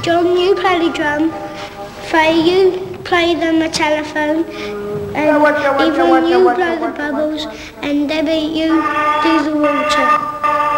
John, you play the drum. Faye, you play the telephone. And Yvonne, you blow the bubbles. And Debbie, you do the water.